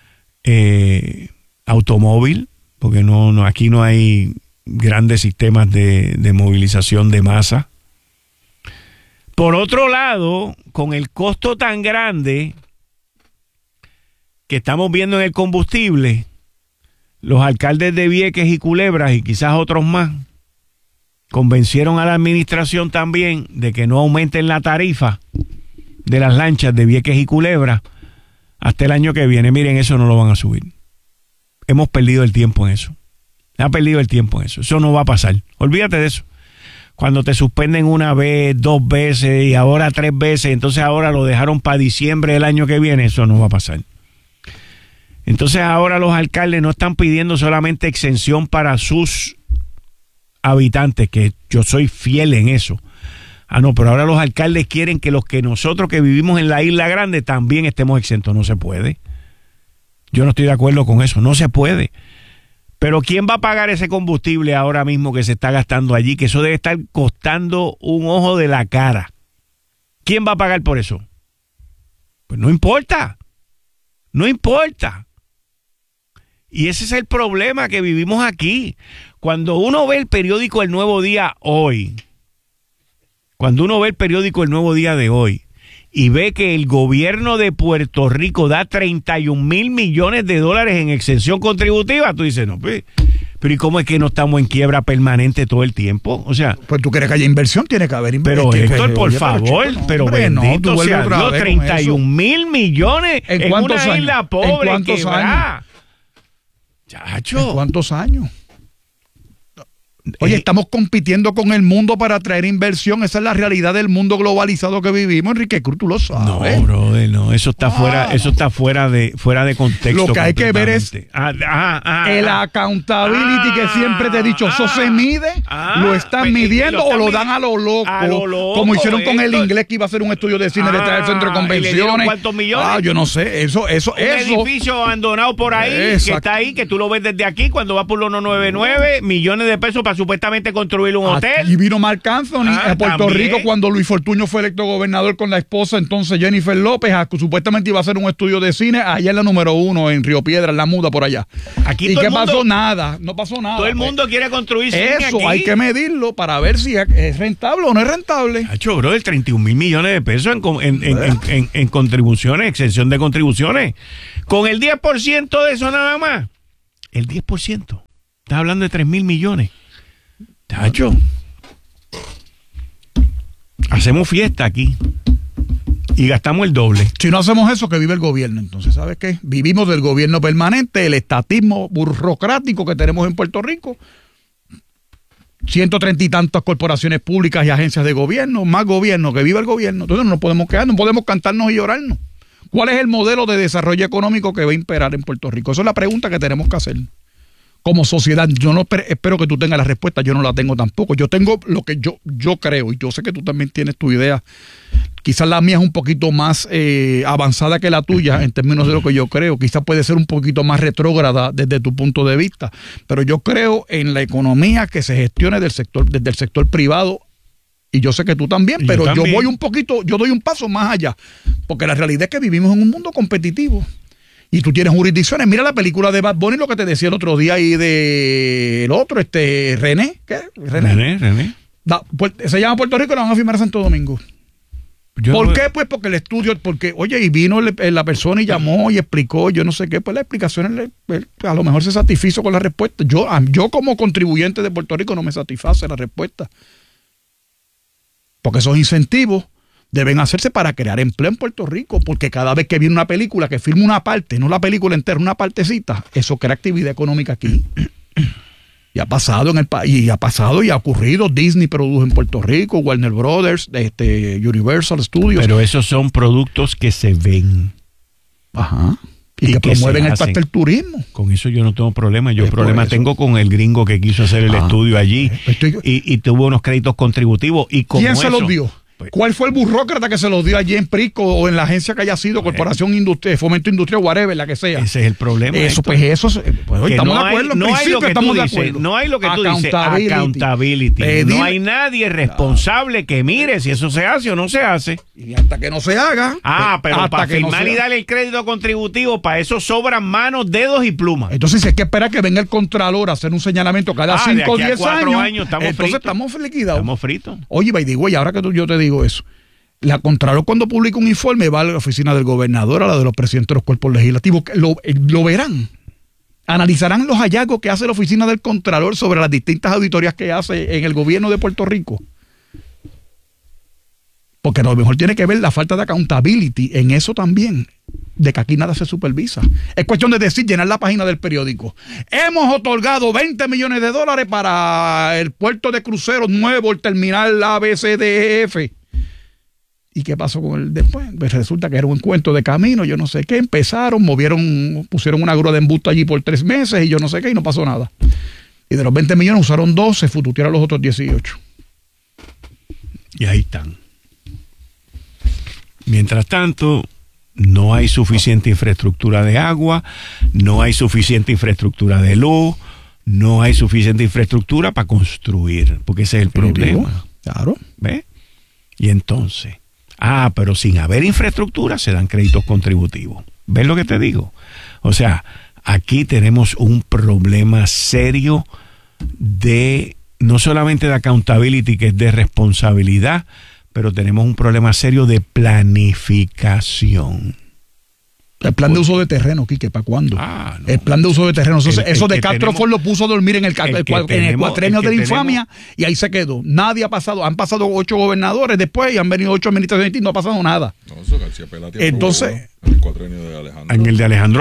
automóvil, porque aquí no hay grandes sistemas de movilización de masa. Por otro lado, con el costo tan grande que estamos viendo en el combustible, los alcaldes de Vieques y Culebras y quizás otros más convencieron a la administración también de que no aumenten la tarifa de las lanchas de Vieques y Culebras hasta el año que viene. Miren, eso no lo van a subir. Hemos perdido el tiempo en eso. Ha perdido el tiempo en eso. Eso no va a pasar. Olvídate de eso. Cuando te suspenden una vez, 2 veces y ahora 3 veces, entonces ahora lo dejaron para diciembre del año que viene, eso no va a pasar. Entonces ahora los alcaldes no están pidiendo solamente exención para sus habitantes, que yo soy fiel en eso. No, pero ahora los alcaldes quieren que nosotros que vivimos en la Isla Grande también estemos exentos. No se puede. Yo no estoy de acuerdo con eso. No se puede. Pero ¿quién va a pagar ese combustible ahora mismo que se está gastando allí? Que eso debe estar costando un ojo de la cara. ¿Quién va a pagar por eso? Pues no importa. No importa. Y ese es el problema que vivimos aquí. Cuando uno ve el periódico El Nuevo Día hoy, cuando uno ve el periódico El Nuevo Día de hoy y ve que el gobierno de Puerto Rico da 31 mil millones de dólares en exención contributiva, tú dices, no, pero ¿y cómo es que no estamos en quiebra permanente todo el tiempo? O sea, pues tú quieres que haya inversión, tiene que haber inversión. Pero Héctor, por favor, pero bendito sea Dios, 31 mil millones en una isla pobre. ¿En cuántos años? Chacho. ¿En cuántos años? Oye, estamos compitiendo con el mundo para traer inversión. Esa es la realidad del mundo globalizado que vivimos, Enrique Cruz, tú lo sabes. No, brother, no, eso está fuera de contexto. Lo que hay que ver es el accountability que siempre te he dicho, eso se mide, lo están midiendo o lo dan a lo loco, como hicieron con el inglés que iba a hacer un estudio de cine detrás del centro de convenciones. ¿Cuántos millones? Yo no sé, eso. Un edificio abandonado por ahí, que está ahí, que tú lo ves desde aquí, cuando vas por los 199, millones de pesos para para supuestamente construir un hotel. Y vino Marc Anthony a Puerto también. Rico cuando Luis Fortuño fue electo gobernador con la esposa, entonces Jennifer López, supuestamente iba a hacer un estudio de cine allá en la número 1, en Río Piedra, en La Muda, por allá. Aquí ¿Y todo qué el mundo, pasó? Nada, no pasó nada. Todo el mundo quiere construir cine eso aquí. hay que medirlo para ver si es rentable o no es rentable. Hacho, bro, el 31 mil millones de pesos en contribuciones, exención de contribuciones. Con el 10% de eso nada más. El 10%. Estás hablando de 3 mil millones. Tacho. Hacemos fiesta aquí. Y gastamos el doble. Si no hacemos eso, que vive el gobierno. Entonces, ¿sabes qué? Vivimos del gobierno permanente, el estatismo burocrático que tenemos en Puerto Rico. 130 y tantas corporaciones públicas y agencias de gobierno, más gobierno, que viva el gobierno. Entonces no nos podemos quedar, no podemos cantarnos y llorarnos. ¿Cuál es el modelo de desarrollo económico que va a imperar en Puerto Rico? Esa es la pregunta que tenemos que hacer. Como sociedad, yo no espero que tú tengas la respuesta, yo no la tengo tampoco. Yo tengo lo que yo creo, y yo sé que tú también tienes tu idea. Quizás la mía es un poquito más avanzada que la tuya en términos de lo que yo creo. Quizás puede ser un poquito más retrógrada desde tu punto de vista. Pero yo creo en la economía que se gestione desde el sector privado. Y yo sé que tú también, pero yo doy un paso más allá. Porque la realidad es que vivimos en un mundo competitivo. Y tú tienes jurisdicciones. Mira la película de Bad Bunny, lo que te decía el otro día ahí de el otro, René. ¿Qué? René. Se llama Puerto Rico y la van a firmar a Santo Domingo. ¿Por qué? Pues porque el estudio, oye, y vino la persona y llamó y explicó, yo no sé qué, pues la explicación a lo mejor se satisfizo con la respuesta. Yo como contribuyente de Puerto Rico no me satisface la respuesta. Porque esos incentivos deben hacerse para crear empleo en Puerto Rico, porque cada vez que viene una película que firma una parte, no la película entera, una partecita, eso crea actividad económica aquí. Y ha pasado en el país, y ha ocurrido. Disney produjo en Puerto Rico, Warner Brothers, Universal Studios. Pero esos son productos que se ven. Ajá. Y que promueven el turismo. Con eso yo no tengo problema. Yo problema tengo con el gringo que quiso hacer el estudio allí y tuvo unos créditos contributivos. Y como ¿quién se los dio? ¿Cuál fue el burócrata que se los dio allí en Prisco o en la agencia que haya sido, Corporación Industrial, Fomento Industrial, whatever, la que sea? Ese es el problema. Eso, pues estamos de acuerdo. No hay lo que tú dices. No hay lo que tú dices. Accountability. No hay nadie responsable que mire si eso se hace o no se hace. Y hasta que no se haga. Pero para firmar y darle el crédito contributivo, para eso sobran manos, dedos y plumas. Entonces hay que esperar que venga el Contralor a hacer un señalamiento cada 5 o 10 años. Entonces estamos liquidados. Estamos fritos. Oye, by the way, ahora que yo te digo eso, la Contralor cuando publica un informe va a la oficina del gobernador, a la de los presidentes de los cuerpos legislativos, lo verán, analizarán los hallazgos que hace la oficina del Contralor sobre las distintas auditorías que hace en el gobierno de Puerto Rico, porque a lo mejor tiene que ver la falta de accountability en eso también, de que aquí nada se supervisa. Es cuestión de decir, llenar la página del periódico. Hemos otorgado $20 millones para el puerto de cruceros nuevo, el terminal ABCDEF. ¿Y qué pasó con el después? Pues resulta que era un cuento de camino, yo no sé qué. Empezaron, pusieron una grúa de embuste allí por 3 meses y yo no sé qué, y no pasó nada. Y de los 20 millones usaron 2, se fututearon los otros 18. Y ahí están. Mientras tanto, no hay suficiente infraestructura de agua, no hay suficiente infraestructura de luz, no hay suficiente infraestructura para construir, porque ese es el problema. Claro. ¿Ves? Y entonces, pero sin haber infraestructura se dan créditos contributivos. ¿Ves lo que te digo? O sea, aquí tenemos un problema serio de, no solamente de accountability, que es de responsabilidad, pero tenemos un problema serio de planificación. El plan de uso de terreno, Quique, ¿para cuándo? No. El plan de uso de terreno. Eso de Castro Ford lo puso a dormir en el cuatrenio de la infamia y ahí se quedó. Nadie ha pasado. Han pasado 8 gobernadores después y han venido 8 administraciones y no ha pasado nada. No, eso García Pelati entonces, el cuatrenio de Alejandro. En el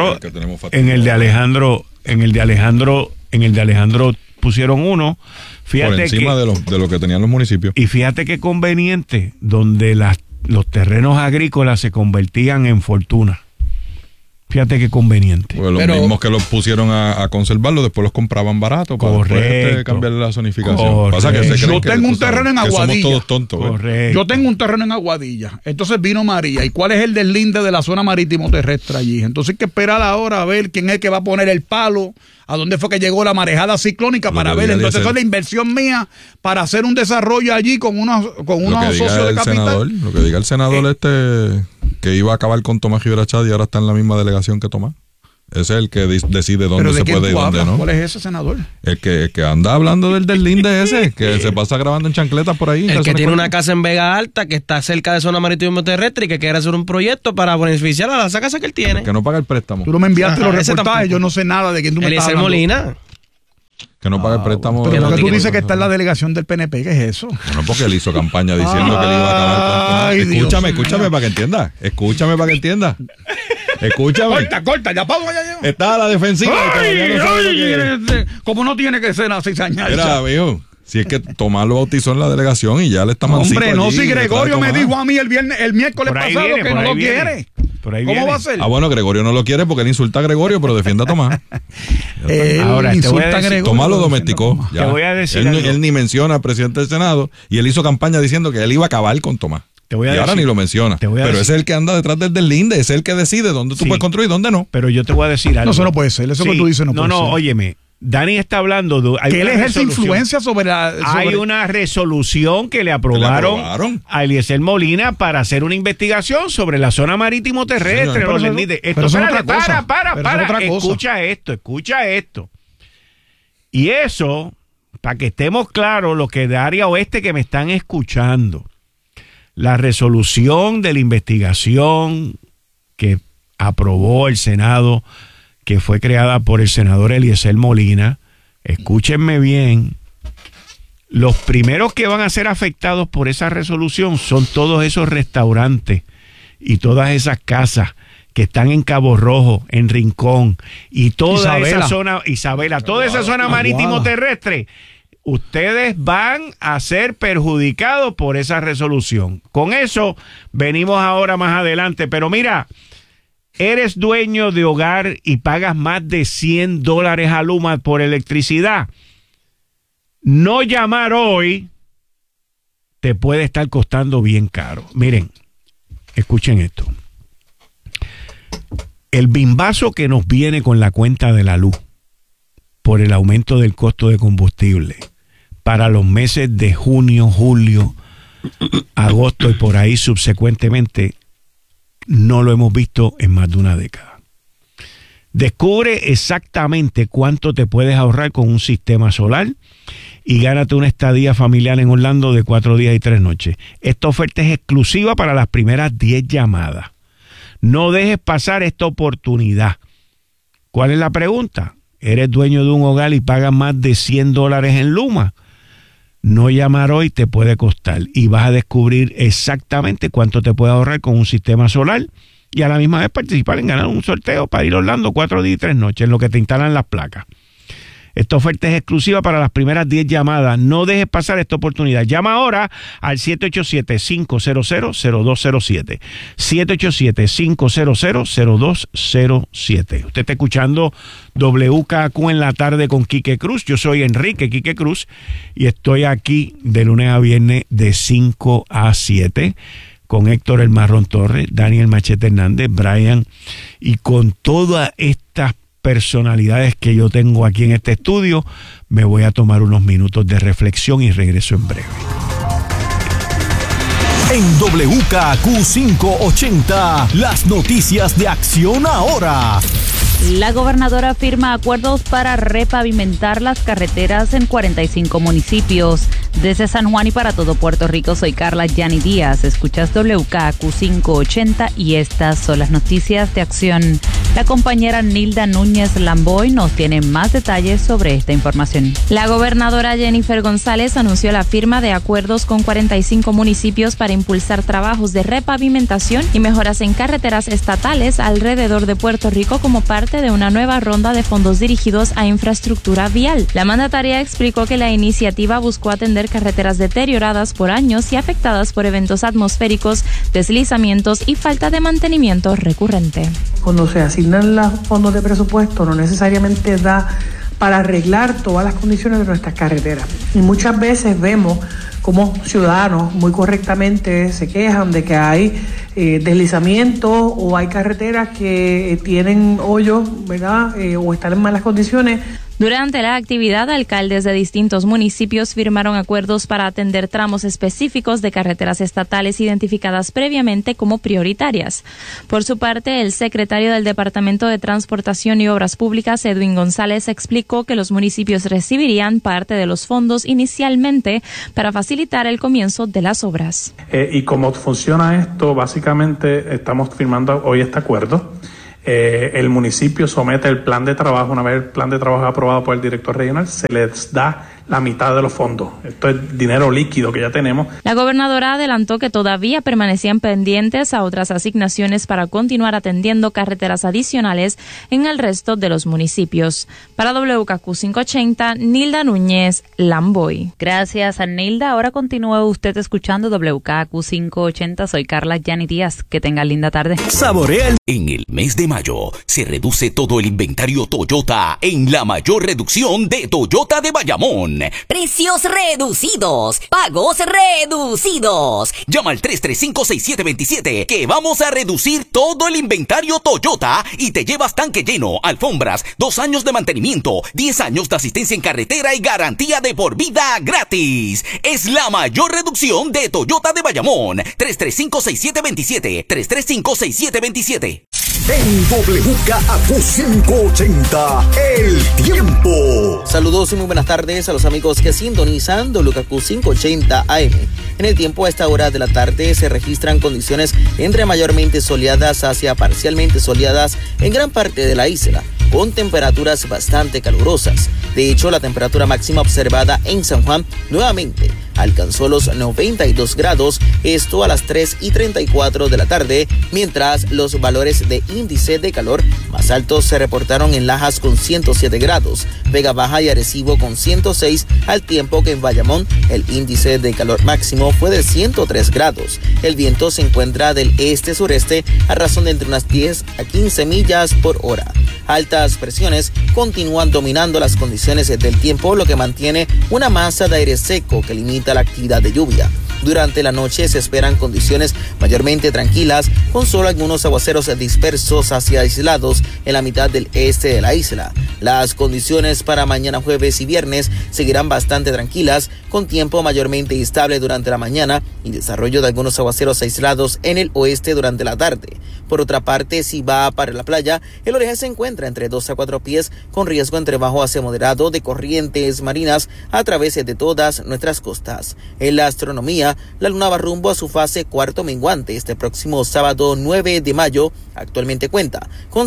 de Alejandro pusieron uno. Fíjate por encima de lo que tenían los municipios. Y fíjate qué conveniente, donde los terrenos agrícolas se convertían en fortuna. Fíjate qué conveniente. Pues los mismos que los pusieron a conservarlo, después los compraban barato para después cambiarle la zonificación. Pasa que yo tengo un terreno en Aguadilla. Somos todos tontos. Yo tengo un terreno en Aguadilla. Entonces vino María. ¿Y cuál es el deslinde de la zona marítimo terrestre allí? Entonces hay que esperar ahora a ver quién es el que va a poner el palo, a dónde fue que llegó la marejada ciclónica para ver. Entonces eso es la inversión mía para hacer un desarrollo allí con unos socios de capital. Lo que diga el senador que iba a acabar con Tomás Rivera Chats y ahora está en la misma delegación que Tomás. Ese es el que decide dónde se puede y dónde no. ¿Cuál es ese senador? El que anda hablando del deslinde ese, que se pasa grabando en chancletas por ahí. El que tiene una casa en Vega Alta, que está cerca de zona marítimo terrestre y que quiere hacer un proyecto para beneficiar a esa casa que él tiene. Que no paga el préstamo. Tú no me enviaste los reportajes, yo no sé nada de quién tú me estás hablando. Molina. Que no paga el préstamo. Pero porque tú dices que está en la delegación del PNP, ¿qué es eso? Bueno, porque él hizo campaña diciendo que le iba a acabar con... Escúchame para que entienda. Escúchame. Corta, ya pago ya. Está a la defensiva. Como no tiene que ser así señal. Mira, amigo, si es que Tomás lo bautizó en la delegación y ya le está mancito. Hombre, no, allí, si Gregorio me dijo a mí el miércoles pasado que no lo quiere. ¿Cómo va a ser? Bueno, Gregorio no lo quiere porque él insulta a Gregorio, pero defiende a Tomás. Ahora, insulta a Gregorio. Tomás lo domesticó. Te voy a decir él ni menciona al presidente del Senado y él hizo campaña diciendo que él iba a acabar con Tomás. Ahora ni lo menciona. Pero ese es el que anda detrás del deslinde, ese es el que decide dónde tú puedes construir y dónde no. Pero yo te voy a decir algo. No, eso no puede ser. Eso que tú dices no puede ser. No, óyeme. Dani está hablando de... Que él ejerce influencia sobre la... Hay una resolución que le aprobaron a Eliezer Molina para hacer una investigación sobre la zona marítimo terrestre. Para. Escucha esto. Y eso, para que estemos claros, los que de área oeste que me están escuchando, la resolución de la investigación que aprobó el Senado, que fue creada por el senador Eliezer Molina, escúchenme bien, los primeros que van a ser afectados por esa resolución son todos esos restaurantes y todas esas casas que están en Cabo Rojo, en Rincón, y toda esa zona, Isabela, toda esa zona marítimo terrestre. Ustedes van a ser perjudicados por esa resolución. Con eso venimos ahora más adelante, pero mira, eres dueño de hogar y pagas más de $100 a Luma por electricidad. No llamar hoy te puede estar costando bien caro. Miren, escuchen esto. El bimbazo que nos viene con la cuenta de la luz por el aumento del costo de combustible para los meses de junio, julio, agosto y por ahí subsecuentemente, no lo hemos visto en más de una década. Descubre exactamente cuánto te puedes ahorrar con un sistema solar y gánate una estadía familiar en Orlando de 4 días y 3 noches. Esta oferta es exclusiva para las primeras 10 llamadas. No dejes pasar esta oportunidad. ¿Cuál es la pregunta? ¿Eres dueño de un hogar y pagas más de $100 en Luma? No llamar hoy te puede costar y vas a descubrir exactamente cuánto te puede ahorrar con un sistema solar y a la misma vez participar en ganar un sorteo para ir a Orlando 4 días y 3 noches en lo que te instalan las placas. Esta oferta es exclusiva para las primeras 10 llamadas. No dejes pasar esta oportunidad. Llama ahora al 787-500-0207. 787-500-0207. Usted está escuchando WKQ en la tarde con Quique Cruz. Yo soy Enrique Quique Cruz y estoy aquí de lunes a viernes de 5 a 7 con Héctor El Marrón Torres, Daniel Machete Hernández, Brian y con todas estas personalidades que yo tengo aquí en este estudio. Me voy a tomar unos minutos de reflexión y regreso en breve. En WKQ 580, las noticias de Acción Ahora. La gobernadora firma acuerdos para repavimentar las carreteras en 45 municipios. Desde San Juan y para todo Puerto Rico, soy Carla Yani Díaz. Escuchas WKQ 580 y estas son las noticias de Acción. La compañera Nilda Núñez Lamboy nos tiene más detalles sobre esta información. La gobernadora Jennifer González anunció la firma de acuerdos con 45 municipios para impulsar trabajos de repavimentación y mejoras en carreteras estatales alrededor de Puerto Rico como parte de una nueva ronda de fondos dirigidos a infraestructura vial. La mandataria explicó que la iniciativa buscó atender atender carreteras deterioradas por años y afectadas por eventos atmosféricos, deslizamientos y falta de mantenimiento recurrente. Cuando se asignan los fondos de presupuesto, no necesariamente da para arreglar todas las condiciones de nuestras carreteras. Y muchas veces vemos cómo ciudadanos muy correctamente se quejan de que hay deslizamientos o hay carreteras que tienen hoyos, ¿verdad? O están en malas condiciones. Durante la actividad, alcaldes de distintos municipios firmaron acuerdos para atender tramos específicos de carreteras estatales identificadas previamente como prioritarias. Por su parte, el secretario del Departamento de Transportación y Obras Públicas, Edwin González, explicó que los municipios recibirían parte de los fondos inicialmente para facilitar el comienzo de las obras. Y cómo funciona esto, básicamente estamos firmando hoy este acuerdo. El municipio somete el plan de trabajo. Una vez el plan de trabajo es aprobado por el director regional, se les da la mitad de los fondos. Esto es dinero líquido que ya tenemos. La gobernadora adelantó que todavía permanecían pendientes a otras asignaciones para continuar atendiendo carreteras adicionales en el resto de los municipios. Para WKQ 580, Nilda Núñez, Lamboy. Gracias a Nilda. Ahora continúa usted escuchando WKQ 580. Soy Carla Yanni Díaz. Que tenga linda tarde. Saborea. En el mes de mayo se reduce todo el inventario Toyota en la mayor reducción de Toyota de Bayamón. Precios reducidos, pagos reducidos. Llama al 335-6727 que vamos a reducir todo el inventario Toyota y te llevas tanque lleno, alfombras, 2 años de mantenimiento, 10 años de asistencia en carretera y garantía de por vida gratis. Es la mayor reducción de Toyota de Bayamón. 335-6727, 335-6727. En WKQ 580, el tiempo. Saludos y muy buenas tardes a los amigos que sintonizan WKQ 580 AM. En el tiempo a esta hora de la tarde se registran condiciones entre mayormente soleadas hacia parcialmente soleadas en gran parte de la isla, con temperaturas bastante calurosas. De hecho, la temperatura máxima observada en San Juan nuevamente alcanzó los 92 grados, esto a las 3:34 de la tarde, mientras los valores de índice de calor más altos se reportaron en Lajas con 107 grados, Vega Baja y Arecibo con 106, al tiempo que en Bayamón el índice de calor máximo fue de 103 grados. El viento se encuentra del este-sureste a razón de entre unas 10 a 15 millas por hora. Altas presiones continúan dominando las condiciones del tiempo, lo que mantiene una masa de aire seco que limita la actividad de lluvia. Durante la noche se esperan condiciones mayormente tranquilas, con solo algunos aguaceros dispersos hacia aislados en la mitad del este de la isla. Las condiciones para mañana jueves y viernes seguirán bastante tranquilas, con tiempo mayormente estable durante la mañana y desarrollo de algunos aguaceros aislados en el oeste durante la tarde. Por otra parte, si va para la playa, el oleaje se encuentra entre 2 a 4 pies, con riesgo entre bajo hacia moderado de corrientes marinas a través de todas nuestras costas. En la astronomía, la luna va rumbo a su fase cuarto menguante este próximo sábado 9 de mayo. Actualmente cuenta con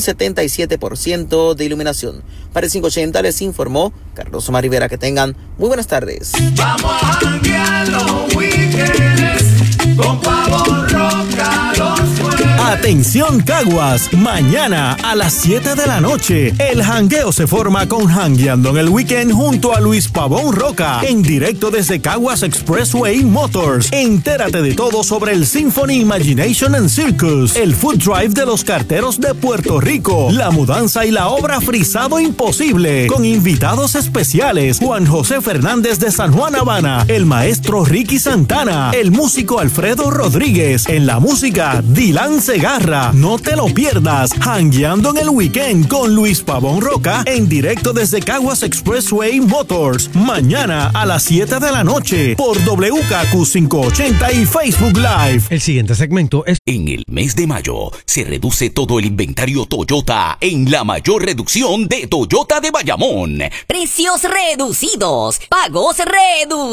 77% de iluminación. Para el 580 les informó Carlos Omar Rivera. Que tengan muy buenas tardes. Vamos a janguear los weekends con Pavo Roca, los jueves. Atención Caguas, mañana a las 7 de la noche, el jangueo se forma con Jangueando en el Weekend junto a Luis Pavón Roca, en directo desde Caguas Expressway Motors. Entérate de todo sobre el Symphony Imagination and Circus, el Food Drive de los carteros de Puerto Rico, la mudanza y la obra Frisado Imposible, con invitados especiales, Juan José Fernández de San Juan Habana, el maestro Ricky Santana, el músico Alfredo Rodríguez, en la música Dylan Segarra. No te lo pierdas, Jangueando en el Weekend con Luis Pavón Roca, en directo desde Caguas Expressway Motors, mañana a las 7 de la noche por WKQ 580 y Facebook Live. El siguiente segmento es... En el mes de mayo se reduce todo el inventario Toyota en la mayor reducción de Toyota de Bayamón. Precios reducidos, pagos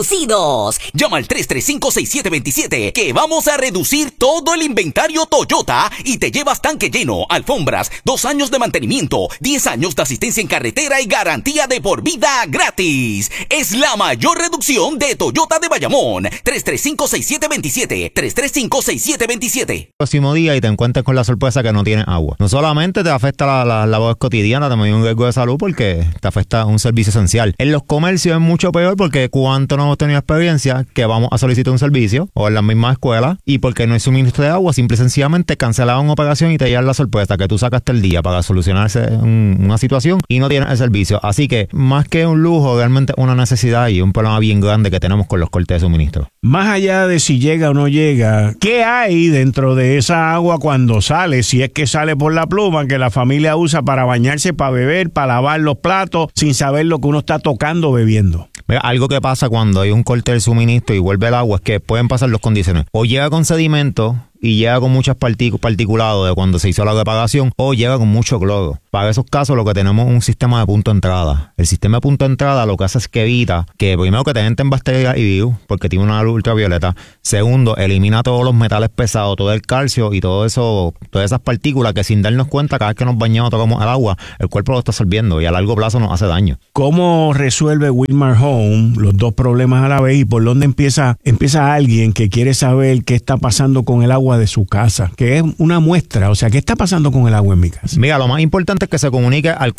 reducidos. Llama al 335-6727 que vamos a reducir todo el inventario Toyota Toyota y te llevas tanque lleno, alfombras, 2 años de mantenimiento, 10 años de asistencia en carretera y garantía de por vida gratis. Es la mayor reducción de Toyota de Bayamón. 335-6727. 335-6727. Próximo día y te encuentres con la sorpresa que no tienes agua. No solamente te afecta la labor cotidiana, también hay un riesgo de salud porque te afecta un servicio esencial. En los comercios es mucho peor porque cuánto no hemos tenido experiencia que vamos a solicitar un servicio o en las mismas escuelas y porque no hay suministro de agua, simple y sencillamente cancelaban una operación y te llevan la sorpresa que tú sacaste el día para solucionarse una situación y no tienes el servicio. Así que más que un lujo, realmente una necesidad y un problema bien grande que tenemos con los cortes de suministro. Más allá de si llega o no llega, ¿qué hay dentro de esa agua cuando sale? Si es que sale por la pluma que la familia usa para bañarse, para beber, para lavar los platos, sin saber lo que uno está tocando o bebiendo. Mira, algo que pasa cuando hay un corte del suministro y vuelve el agua es que pueden pasar dos condiciones. O llega con sedimento y llega con muchas particulados de cuando se hizo la reparación, o llega con mucho cloro. Para esos casos lo que tenemos es un sistema de punto de entrada. El sistema de punto de entrada lo que hace es que evita que primero que te entren bacterias y virus, porque tiene una luz ultravioleta. Segundo, elimina todos los metales pesados, todo el calcio y todo eso, todas esas partículas que sin darnos cuenta cada vez que nos bañamos tocamos el agua, el cuerpo lo está absorbiendo y a largo plazo nos hace daño. ¿Cómo resuelve Wilmar Home los dos problemas a la vez y por dónde empieza alguien que quiere saber qué está pasando con el agua de su casa, que es una muestra, o sea, ¿qué está pasando con el agua en mi casa? Mira, lo más importante es que se comunique al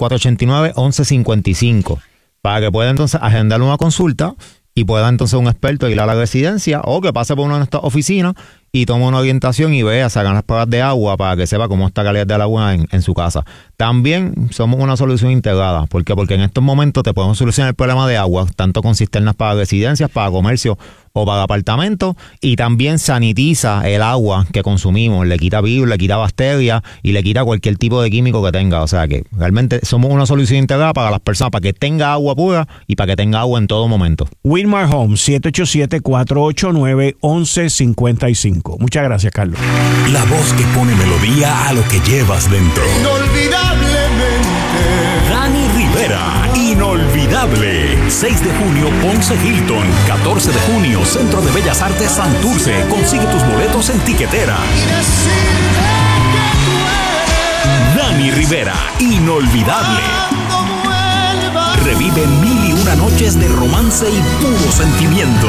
489-1155 para que pueda entonces agendar una consulta y pueda entonces un experto ir a la residencia o que pase por una de nuestras oficinas y tome una orientación y vea, se hagan las pruebas de agua para que sepa cómo está la calidad del agua en su casa. También somos una solución integrada. ¿Por qué? Porque en estos momentos te podemos solucionar el problema de agua, tanto con cisternas para residencias, para comercio o para apartamentos, y también sanitiza el agua que consumimos, le quita virus, le quita bacterias y le quita cualquier tipo de químico que tenga. O sea que realmente somos una solución integrada para las personas, para que tenga agua pura y para que tenga agua en todo momento. Wilmar Home, 787-489-1155. Muchas gracias, Carlos. La voz que pone melodía a lo que llevas dentro. Inolvidablemente. Dani Rivera, inolvidable. 6 de junio, Ponce Hilton. 14 de junio, Centro de Bellas Artes Santurce. Consigue tus boletos en Tiquetera. Dani Rivera, inolvidable. Revive 1001 noches de romance y puro sentimiento.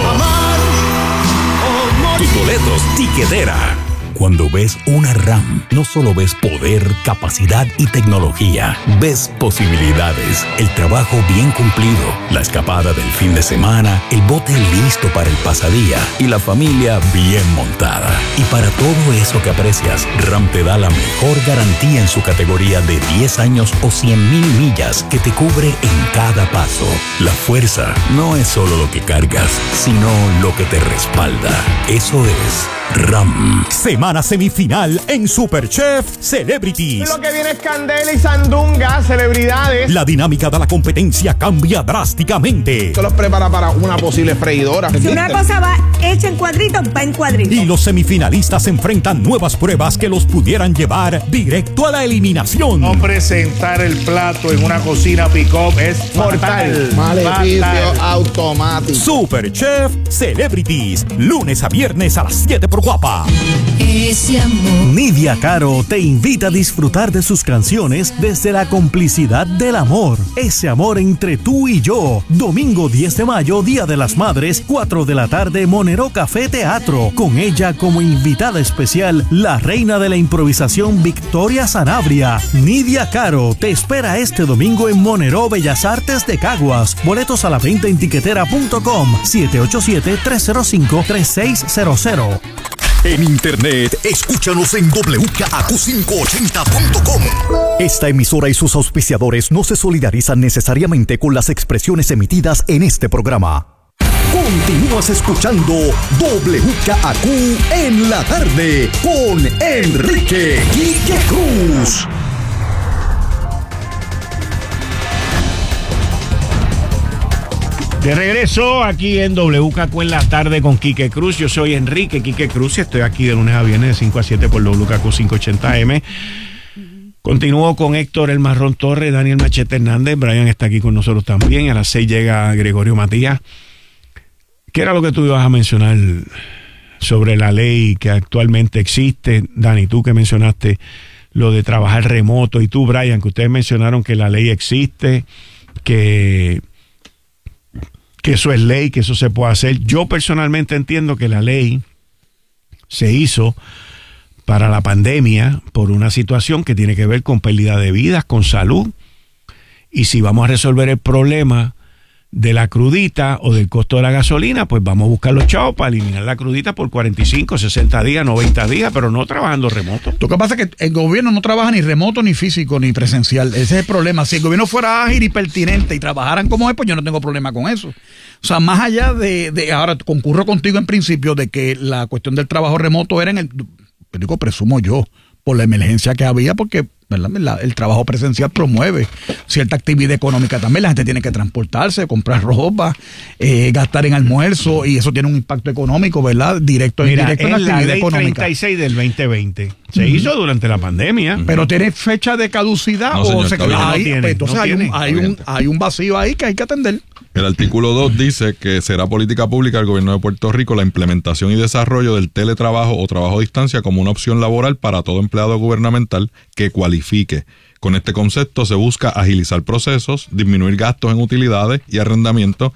Tus boletos, Tiquetera. Cuando ves una RAM, no solo ves poder, capacidad y tecnología, ves posibilidades, el trabajo bien cumplido, la escapada del fin de semana, el bote listo para el pasadía y la familia bien montada. Y para todo eso que aprecias, RAM te da la mejor garantía en su categoría de 10 años o 100,000 millas que te cubre en cada paso. La fuerza no es solo lo que cargas, sino lo que te respalda. Eso es RAM. Semana semifinal en Superchef Celebrities. Lo que viene es candela y sandunga, celebridades. La dinámica de la competencia cambia drásticamente. Esto los prepara para una posible freidora. Si una cosa va hecha en cuadritos, va en cuadritos. Y los semifinalistas enfrentan nuevas pruebas que los pudieran llevar directo a la eliminación. No presentar el plato en una cocina pick-up es mortal. Maleficio automático. Superchef Celebrities. Lunes a viernes a las 7 por Guapa. Ese amor. Nidia Caro te invita a disfrutar de sus canciones desde la complicidad del amor. Ese amor entre tú y yo. Domingo 10 de mayo, Día de las Madres, 4 de la tarde, Monero Café Teatro. Con ella como invitada especial, la reina de la improvisación Victoria Sanabria. Nidia Caro te espera este domingo en Monero Bellas Artes de Caguas. Boletos a la venta en tiquetera.com. 787-305-3600. En internet, escúchanos en wkaq580.com. Esta emisora y sus auspiciadores no se solidarizan necesariamente con las expresiones emitidas en este programa. Continúas escuchando WKAQ en la tarde con Enrique Quique Cruz. De regreso aquí en WKQ en la tarde con Quique Cruz. Yo soy Enrique Quique Cruz y estoy aquí de lunes a viernes de 5 a 7 por WKQ 580M. Continúo con Héctor El Marrón Torres, Daniel Machete Hernández. Brian está aquí con nosotros también. A las 6 llega Gregorio Matías. ¿Qué era lo que tú ibas a mencionar, sobre la ley que actualmente existe. Dani, tú que mencionaste lo de trabajar remoto, y tú, Brian, que ustedes mencionaron que la ley existe, que eso es ley, que eso se puede hacer. Yo personalmente entiendo que la ley se hizo para la pandemia por una situación que tiene que ver con pérdida de vidas, con salud, y si vamos a resolver el problema de la crudita o del costo de la gasolina, pues vamos a buscar los chavos para eliminar la crudita por 45, 60 días, 90 días, pero no trabajando remoto. Lo que pasa es que el gobierno no trabaja ni remoto, ni físico, ni presencial. Ese es el problema. Si el gobierno fuera ágil y pertinente y trabajaran como es, pues yo no tengo problema con eso. O sea, más allá de ahora concurro contigo en principio de que la cuestión del trabajo remoto era presumo yo, por la emergencia que había, porque el trabajo presencial promueve cierta actividad económica también. La gente tiene que transportarse, comprar ropa, gastar en almuerzo, y eso tiene un impacto económico, ¿verdad? Directo e indirecto en la actividad ley económica. 36 del 2020 se hizo durante la pandemia. Pero tiene fecha de caducidad, no, o señor, se no ahí, tiene, entonces no hay un vacío ahí que hay que atender. El artículo 2 dice que será política pública del gobierno de Puerto Rico la implementación y desarrollo del teletrabajo o trabajo a distancia como una opción laboral para todo empleado gubernamental que cualifique. Con este concepto se busca agilizar procesos, disminuir gastos en utilidades y arrendamiento,